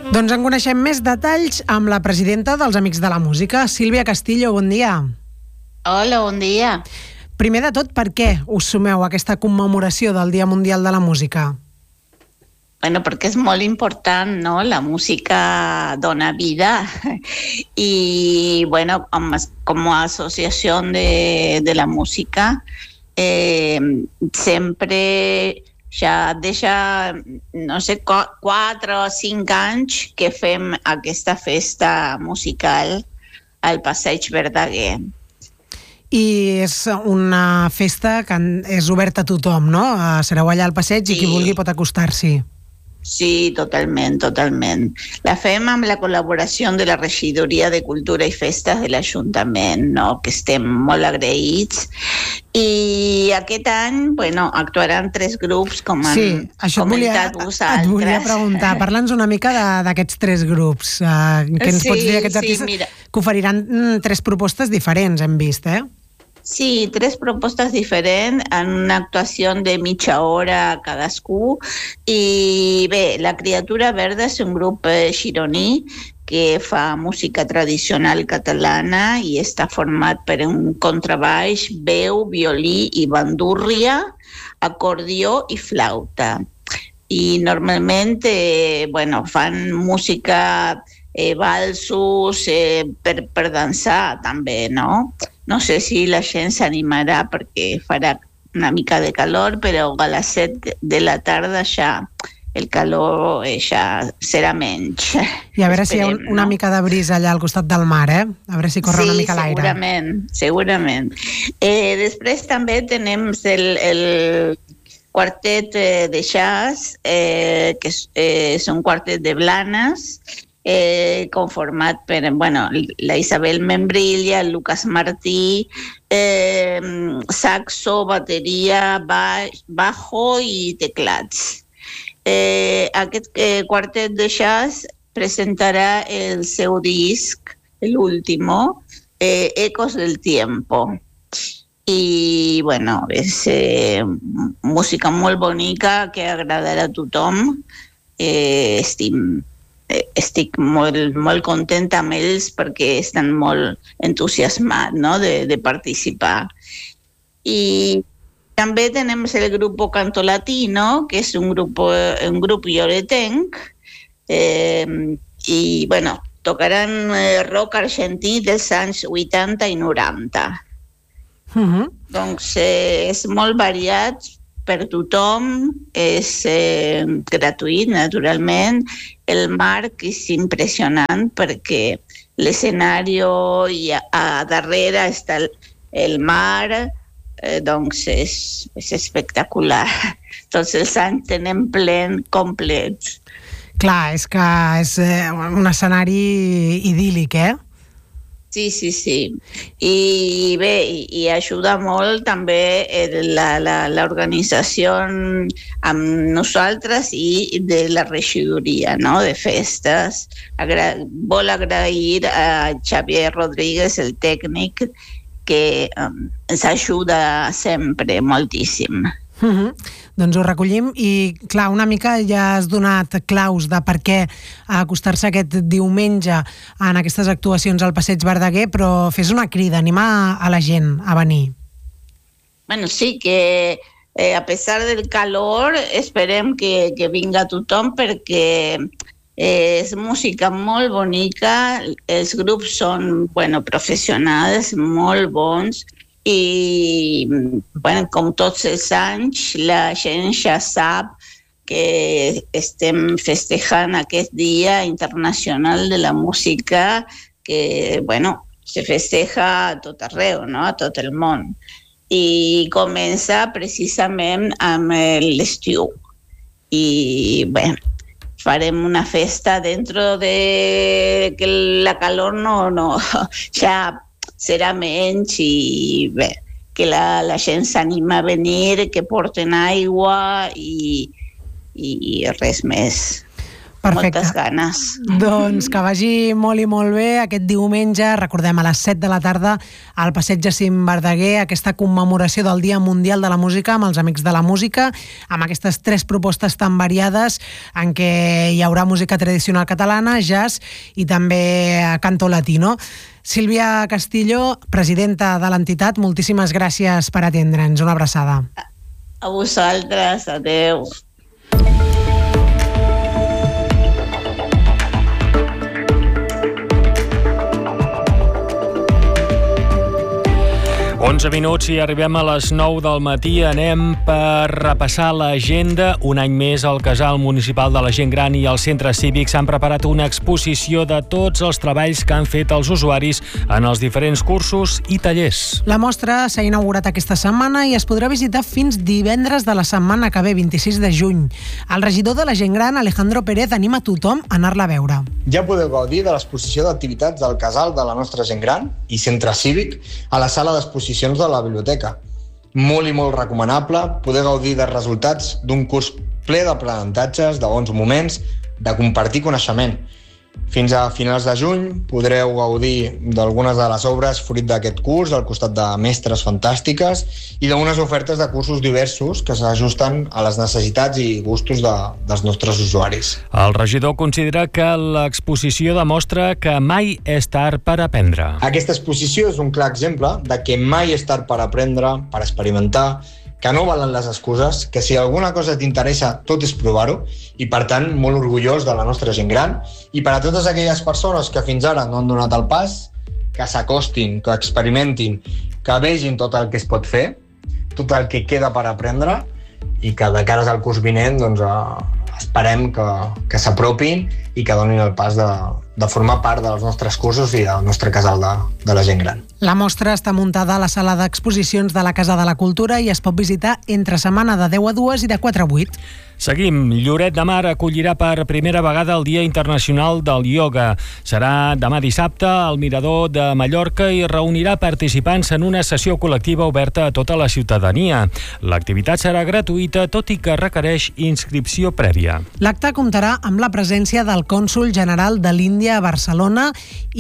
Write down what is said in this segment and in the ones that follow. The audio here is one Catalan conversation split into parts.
Doncs en coneixem més detalls amb la presidenta dels Amics de la Música, Sílvia Castillo. Bon dia. Hola, bon dia. Primer de tot, per què us sumeu a aquesta commemoració del Dia Mundial de la Música? Bueno, perquè és molt important, ¿no? La música dona vida y bueno, como asociación de la música sempre ja deixa, no sé, 4 o 5 anys que fem aquesta festa musical al Passeig Verdaguer. I és una festa que és oberta a tothom, no? Sereu allà al passeig i qui vulgui pot acostar-s'hi. Sí, totalment. La fem amb la col·laboració de la Regidoria de Cultura i Festes de l'Ajuntament, no? Que estem molt agraïts. I aquest any, bueno, actuaran 3 grups, com han comentat vosaltres. Et volia preguntar, parla'ns una mica d'aquests 3 grups. Què ens pots dir d'aquests artistes? Que oferiran 3 propostes diferents, hem vist, eh? Sí, 3 propostes diferents en una actuació de mitja hora cadascú. I bé, La Criatura Verda és un grup gironí que fa música tradicional catalana i està format per un contrabaix, veu, violí i bandúrria, acordió i flauta. I normalment fan música, balsos, per dansar també, no? No sé si la gent s'animarà perquè farà una mica de calor, però a les 7 de la tarda ja el calor ja serà menys. I a veure si hi ha una mica de brisa allà al costat del mar, eh? A veure si corre una mica l'aire. Sí, segurament. Després també tenim el quartet de jazz, que és un quartet de Blanes, conformat per la Isabel Membrilla, el Lucas Martí, saxo, bateria, bajo i teclats. Aquest quartet de jazz presentarà el seu disc, l'último, Ecos del Tiempo. I, és música molt bonica que agradarà a tothom. Estic molt contenta amb ells perquè estan molt entusiasmats, no?, de participar. I també tenim el grup Canto Latino, que és un grup lloretenc, i tocaran rock argentí dels anys 80 i 90. Doncs és molt variat per tothom, és gratuït, naturalment. El marc és impressionant perquè l'escenari i a darrere està el mar, doncs és espectacular. Tots els anys tenen ple complet. Clar, és que és un escenari idíl·lic, eh? Sí. I bé, i ajuda molt també l'organització amb nosaltres i de la regidoria, no?, de festes. Vol agrair a Xavier Rodríguez, el tècnic, que ens ajuda sempre moltíssim. Doncs ho recollim i, clar, una mica ja has donat claus de per què acostar-se aquest diumenge en aquestes actuacions al Passeig Verdaguer, però fes una crida, anima a la gent a venir. Sí, que a pesar del calor esperem que vinga tothom perquè és música molt bonica, els grups són professionals, molt bons, i com tots els anys la gent ja sap que estem festejant aquest Dia Internacional de la Música que se festeja a tot arreu, no?, a tot el món, i comença precisament amb l'estiu. I farem una festa dentro de que la calor ja serà menys i que la gent s'anima a venir, que porten aigua i res més. Perfecte. Moltes ganes. Doncs que vagi molt i molt bé aquest diumenge, recordem, a les 7 de la tarda al Passeig Jacint Verdaguer, aquesta commemoració del Dia Mundial de la Música amb els Amics de la Música, amb aquestes 3 propostes tan variades en què hi haurà música tradicional catalana, jazz i també canto latino. Sílvia Castillo, presidenta de l'entitat, moltíssimes gràcies per atendre'ns. Una abraçada. A vosaltres, adeu. 11 minuts i arribem a les 9 del matí. Anem per repassar l'agenda. Un any més, el Casal Municipal de la Gent Gran i els centres cívics han preparat una exposició de tots els treballs que han fet els usuaris en els diferents cursos i tallers. La mostra s'ha inaugurat aquesta setmana i es podrà visitar fins divendres de la setmana que ve, 26 de juny. El regidor de la Gent Gran, Alejandro Pérez, anima tothom a anar-la a veure. Ja podeu gaudir de l'exposició d'activitats del Casal de la nostra Gent Gran i centre cívic a la sala d'exposicions de la biblioteca. Molt i molt recomanable poder gaudir dels resultats d'un curs ple d'aprenentatges, de bons moments, de compartir coneixement. Fins a finals de juny podreu gaudir d'algunes de les obres fruit d'aquest curs al costat de mestres fantàstiques i d'unes ofertes de cursos diversos que s'ajusten a les necessitats i gustos dels nostres usuaris. El regidor considera que l'exposició demostra que mai és tard per aprendre. Aquesta exposició és un clar exemple de que mai és tard per aprendre, per experimentar, que no valen les excuses, que si alguna cosa t'interessa tot és provar-ho i per tant molt orgullós de la nostra gent gran i per a totes aquelles persones que fins ara no han donat el pas, que s'acostin, que experimentin, que vegin tot el que es pot fer, tot el que queda per aprendre i que de cares al curs vinent doncs, esperem que s'apropin i que donin el pas de formar part dels nostres cursos i del nostre casal de la gent gran. La mostra està muntada a la sala d'exposicions de la Casa de la Cultura i es pot visitar entre setmana de 10 a 2 i de 4 a 8. Seguim. Lloret de Mar acollirà per primera vegada el Dia Internacional del Ioga. Serà demà dissabte al Mirador de Mallorca i reunirà participants en una sessió col·lectiva oberta a tota la ciutadania. L'activitat serà gratuïta, tot i que requereix inscripció prèvia. L'acte comptarà amb la presència del cònsol general de l'Índia a Barcelona,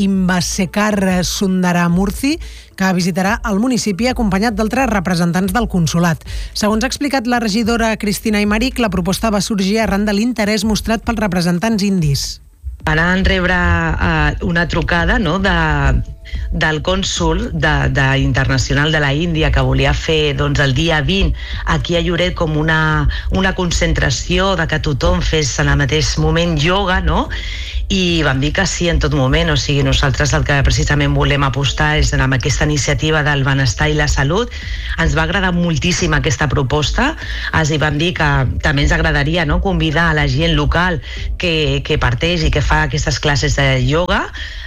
Imbasekar Sundaramurthy, que visitarà el municipi acompanyat d'altres representants del consolat. Segons ha explicat la regidora Cristina Aymeric, la proposta va sorgir arran de l'interès mostrat pels representants indis. Van rebre una trucada, no?, del cònsol internacional de la Índia que volia fer el dia 20 aquí a Lloret com una concentració de que tothom fes en el mateix moment ioga, no? I vam dir que sí en tot moment, o sigui, nosaltres el que precisament volem apostar és amb aquesta iniciativa del benestar i la salut. Ens va agradar moltíssim aquesta proposta, els hi vam dir que també ens agradaria, no?, convidar a la gent local que parteix i que fa aquestes classes de ioga,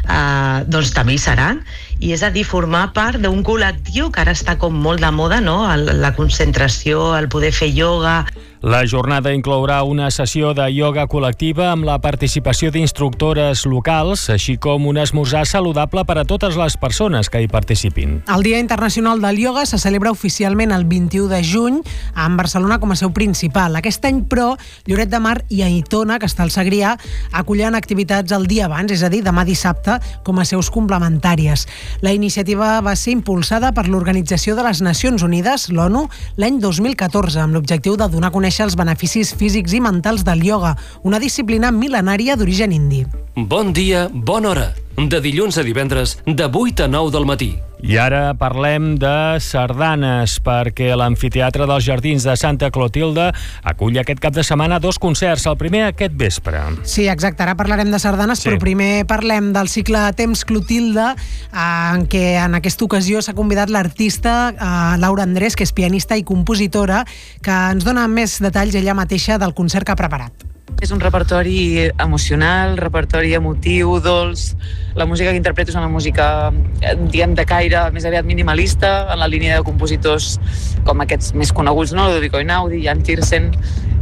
doncs també hi seran, i és a dir, formar part d'un col·lectiu que ara està com molt de moda, no?, la concentració, el poder fer ioga. La jornada inclourà una sessió de ioga col·lectiva amb la participació d'instructores locals, així com un esmorzar saludable per a totes les persones que hi participin. El Dia Internacional del Ioga se celebra oficialment el 21 de juny amb Barcelona com a seu principal. Aquest any, però, Lloret de Mar i Aitona, que està al Segrià, acollen activitats el dia abans, és a dir, demà dissabte, com a seus complementàries. La iniciativa va ser impulsada per l'Organització de les Nacions Unides, l'ONU, l'any 2014, amb l'objectiu de donar a conèixer els beneficis físics i mentals del ioga, una disciplina mil·lenària d'origen indi. Bon dia, bona hora. De dilluns a divendres, de 8 a 9 del matí. I ara parlem de sardanes, perquè l'Amfiteatre dels Jardins de Santa Clotilde acull aquest cap de setmana 2 concerts, el primer aquest vespre. Sí, exacte, ara parlarem de sardanes, sí. Però primer parlem del cicle Temps Clotilde, en què en aquesta ocasió s'ha convidat l'artista Laura Andrés, que és pianista i compositora, que ens dona més detalls ella mateixa del concert que ha preparat. És un repertori emocional, repertori emotiu, dolç. La música que interpreto és una música, diguem, de caire més aviat minimalista, en la línia de compositors com aquests més coneguts, no? Ludovico Einaudi, Jan Tiersen,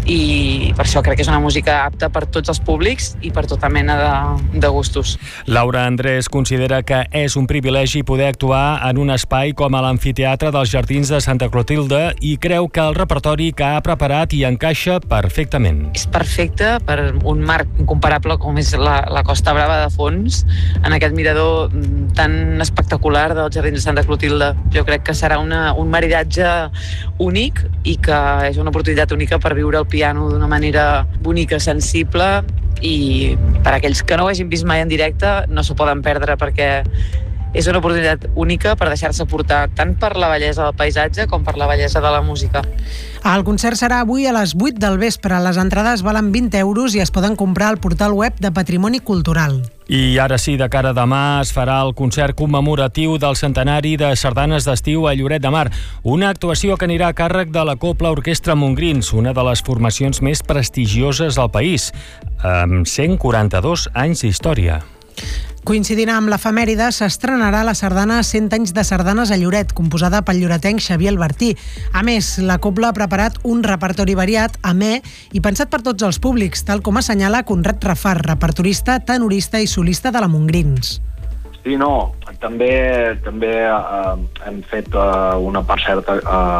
i per això crec que és una música apta per tots els públics i per tota mena de gustos. Laura Andrés considera que és un privilegi poder actuar en un espai com a l'amfiteatre dels Jardins de Santa Clotilde i creu que el repertori que ha preparat hi encaixa perfectament. És perfecte per un marc incomparable com és la Costa Brava de fons, en aquest mirador tan espectacular dels Jardins de Santa Clotilde. Jo crec que serà un maridatge únic i que és una oportunitat única per viure el piano d'una manera bonica, sensible, i per aquells que no ho hagin vist mai en directe no s'ho poden perdre, perquè és una oportunitat única per deixar-se portar tant per la bellesa del paisatge com per la bellesa de la música. El concert serà avui a les 8 del vespre. Les entrades valen 20 euros i es poden comprar al portal web de Patrimoni Cultural. I ara sí, de cara a demà es farà el concert commemoratiu del centenari de sardanes d'estiu a Lloret de Mar, una actuació que anirà a càrrec de la Cobla Orquestra Montgrins, una de les formacions més prestigioses del país, amb 142 anys d'història. Coincidint amb l'efemèride, s'estrenarà la sardana 100 anys de sardanes a Lloret, composada pel lloretenc Xavier Albertí. A més, la Cobla ha preparat un repertori variat, amè i pensat per tots els públics, tal com assenyala Conrad Rafar, repertorista, tenorista i solista de la Montgrins. Sí, no, també hem fet una part certa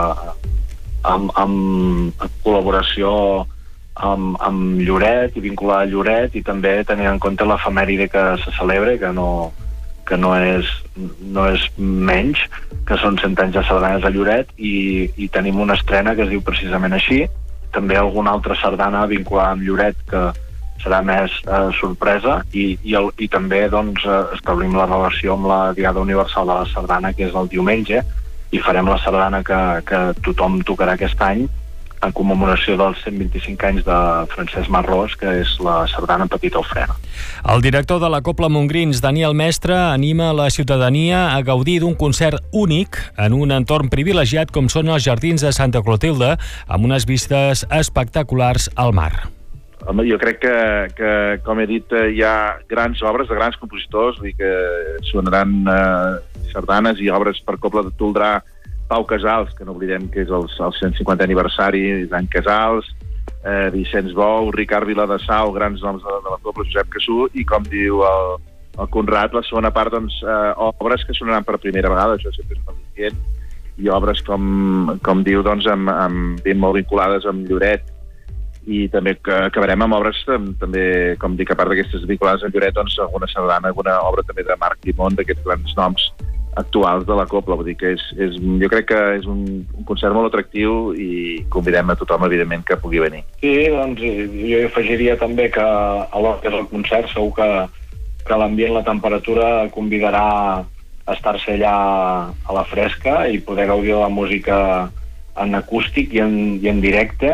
amb col·laboració amb Lloret i vincular a Lloret, i també tenint en compte l'efemèride que se celebra, que no és menys, que són 100 anys de sardanes a Lloret, i tenim una estrena que es diu precisament així. També alguna altra sardana vinculada amb Lloret que serà més sorpresa, i també doncs, establim la relació amb la Diada Universal de la Sardana, que és el diumenge, i farem la sardana que tothom tocarà aquest any en commemoració dels 125 anys de Francesc Marrós, que és la sardana Petita Ofrena. El director de la Cobla Montgrins, Daniel Mestre, anima la ciutadania a gaudir d'un concert únic en un entorn privilegiat com són els Jardins de Santa Clotilde, amb unes vistes espectaculars al mar. Home, jo crec que com he dit, hi ha grans obres de grans compositors, vull dir que sonaran sardanes i obres per Cobla de Toldrà, Pau Casals, que no oblidem que és el 150 aniversari d'any Casals, Vicenç Bou, Ricard Viladasau, grans noms de la Cobla, Josep Cassú, i com diu el Conrad, la segona part, doncs, obres que sonaran per primera vegada, això sempre és molt dient, i obres com diu, doncs, ben molt vinculades amb Lloret, i també acabarem amb obres també, com dic, a part d'aquestes vinculades amb Lloret, doncs alguna sardana, alguna obra també de Marc Dimon, d'aquests grans noms actuals de la Cobla. Vull dir que jo crec que és un concert molt atractiu i convidem a tothom, evidentment, que pugui venir. Sí, doncs jo afegiria també que a l'hora que és el concert segur que l'ambient, la temperatura convidarà a estar-se allà a la fresca i poder gaudir de la música en acústic i en directe,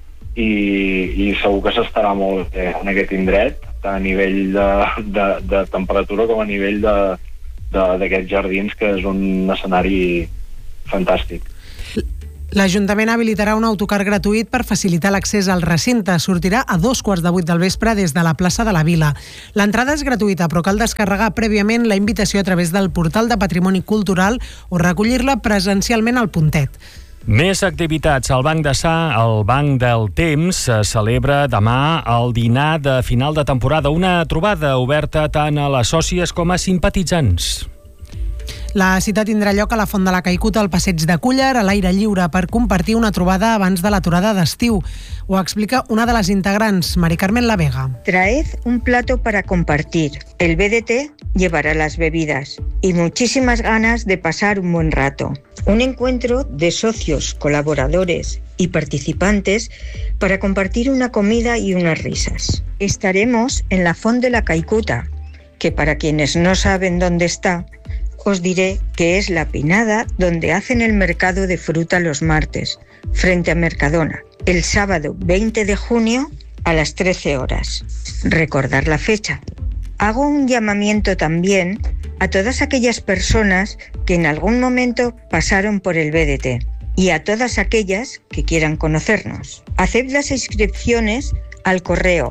i segur que s'estarà molt bé en aquest indret, tant a nivell de temperatura com a nivell d'aquests jardins, que és un escenari fantàstic. L'Ajuntament habilitarà un autocar gratuït per facilitar l'accés al recinte. Sortirà a 7:15 del vespre des de la plaça de la Vila. L'entrada és gratuïta, però cal descarregar prèviament la invitació a través del portal de Patrimoni Cultural o recollir-la presencialment al puntet. Més activitats. Al Banc de el Banc del Temps celebra demà el dinar de final de temporada, una trobada oberta tant a les sòcies com a simpatitzants. La cita tindrà lloc a la Font de la Caicuta, al Passeig de Cúller, a l'aire lliure, per compartir una trobada abans de l'aturada d'estiu. Ho explica una de les integrants, Mari Carmen La Vega. Traed un plato para compartir. El BDT llevará las bebidas y muchísimas ganas de pasar un buen rato. Un encuentro de socios, colaboradores y participantes para compartir una comida y unas risas. Estaremos en la Font de la Caicuta, que para quienes no saben dónde está, os diré que es la pinada donde hacen el mercado de fruta los martes, frente a Mercadona, el sábado 20 de junio a las 13 horas. Recordar la fecha. Hago un llamamiento también a todas aquellas personas que en algún momento pasaron por el BDT y a todas aquellas que quieran conocernos. Haced las inscripciones al correo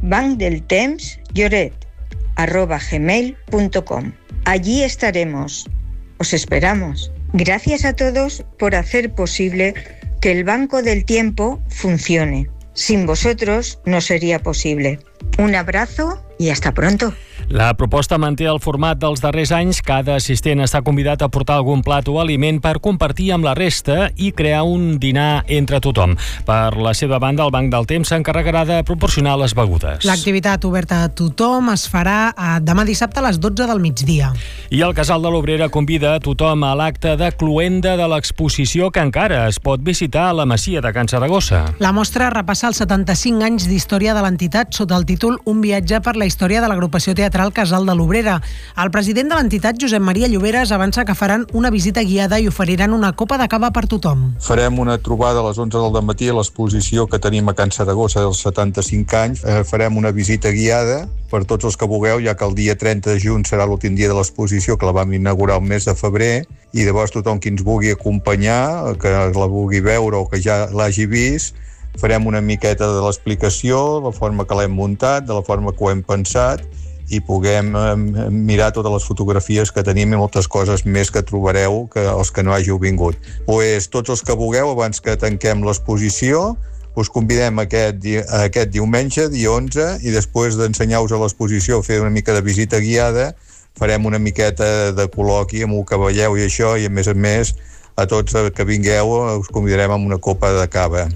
bancdeltempslloret@gmail.com. Allí estaremos. Os esperamos. Gracias a todos por hacer posible que el Banco del Tiempo funcione. Sin vosotros no sería posible. Un abrazo y hasta pronto. La proposta manté el format dels darrers anys. Cada assistent està convidat a portar algun plat o aliment per compartir amb la resta i crear un dinar entre tothom. Per la seva banda, el Banc del Temps s'encarregarà de proporcionar les begudes. L'activitat oberta a tothom es farà demà dissabte a les 12 del migdia. I el Casal de l'Obrera convida a tothom a l'acte de cloenda de l'exposició que encara es pot visitar a la Masia de Can Saragossa. La mostra repassa els 75 anys d'història de l'entitat sota el títol Un viatge per la història de l'agrupació teatral Casal de l'Obrera. El president de l'entitat, Josep Maria Lloberes, avança que faran una visita guiada i oferiran una copa de cava per tothom. Farem una trobada a les 11 del matí a l'exposició que tenim a Can Saragossa dels 75 anys. Farem una visita guiada per tots els que vulgueu, ja que el dia 30 de juny serà l'últim dia de l'exposició, que la vam inaugurar el mes de febrer, i llavors tothom qui ens vulgui acompanyar, que la vulgui veure o que ja l'hagi vist, farem una miqueta de l'explicació, la forma que l'hem muntat, de la forma que ho hem pensat, i puguem mirar totes les fotografies que tenim i moltes coses més que trobareu que els que no hàgiu vingut. Pues, tots els que vulgueu, abans que tanquem l'exposició, us convidem aquest diumenge, dia 11, i després d'ensenyar-vos a l'exposició, fer una mica de visita guiada, farem una miqueta de col·loqui amb el que veieu i això, i a més, a tots que vingueu us convidarem amb una copa de cava.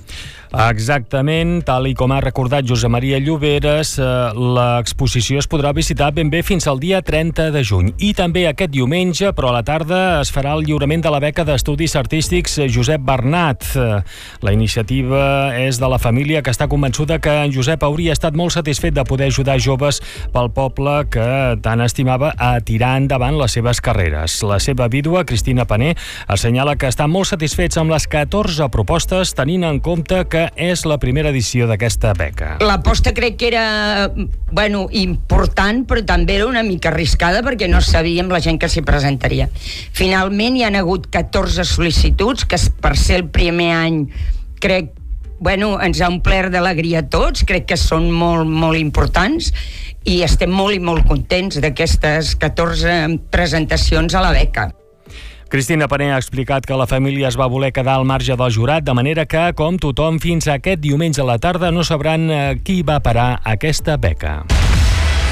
Exactament, tal i com ha recordat Josep Maria Lloberes, l'exposició es podrà visitar ben bé fins al dia 30 de juny. I també aquest diumenge, però a la tarda, es farà el lliurament de la beca d'estudis artístics Josep Bernat. La iniciativa és de la família que està convençuda que en Josep hauria estat molt satisfet de poder ajudar joves pel poble que tant estimava a tirar endavant les seves carreres. La seva vídua, Cristina Paner, assenyala que estan molt satisfets amb les 14 propostes, tenint en compte que és la primera edició d'aquesta beca. L'aposta crec que era important, però també era una mica arriscada perquè no sabíem la gent que s'hi presentaria. Finalment hi han hagut 14 sol·licituds, que per ser el primer any crec ens ha omplert d'alegria a tots, crec que són molt, molt importants i estem molt i molt contents d'aquestes 14 presentacions a la beca. Cristina Paner ha explicat que la família es va voler quedar al marge del jurat, de manera que, com tothom, fins aquest diumenge a la tarda no sabran qui va parar aquesta beca.